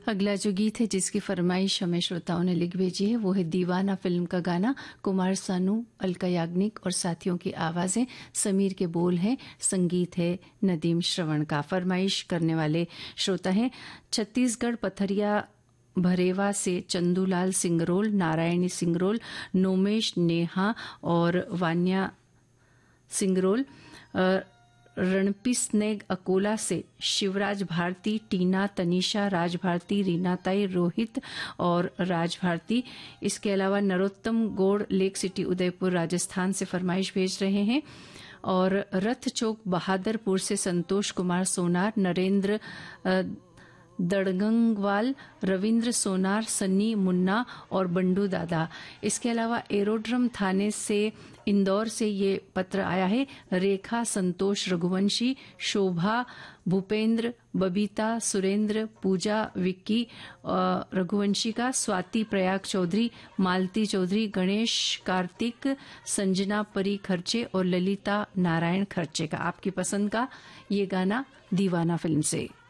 अगला जो गीत है जिसकी फरमाइश हमें श्रोताओं ने लिख भेजी है वो है दीवाना फिल्म का गाना। कुमार सानू, अलका याग्निक और साथियों की आवाजें, समीर के बोल हैं, संगीत है नदीम श्रवण का। फरमाइश करने वाले श्रोता हैं छत्तीसगढ़ पथरिया भरेवा से चंदूलाल सिंगरोल, नारायणी सिंगरोल, नोमेश नेहा और वान्या सिंगरोल। रणपिस्नेग अकोला से शिवराज भारती, टीना, तनीषा, राज भारती, रीनाताई, रोहित और राज भारती। इसके अलावा नरोत्तम गौड़ लेक सिटी उदयपुर राजस्थान से फरमाइश भेज रहे हैं। और रथ चौक बहादुरपुर से संतोष कुमार सोनार, नरेंद्र दड़गंगवाल, रविंद्र सोनार, सन्नी मुन्ना और बंडू दादा। इसके अलावा एरोड्रम थाने से इंदौर से ये पत्र आया है। रेखा, संतोष रघुवंशी, शोभा, भूपेंद्र, बबीता, सुरेंद्र, पूजा, विक्की रघुवंशी का, स्वाति प्रयाग चौधरी, मालती चौधरी, गणेश कार्तिक, संजना परी खर्चे और ललिता नारायण खर्चे का। आपकी पसंद का ये गाना दीवाना फिल्म से।